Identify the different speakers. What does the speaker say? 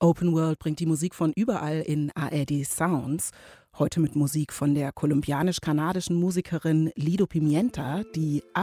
Speaker 1: Open World bringt die Musik von überall in ARD Sounds. Heute mit Musik von der kolumbianisch-kanadischen Musikerin Lido Pimienta, die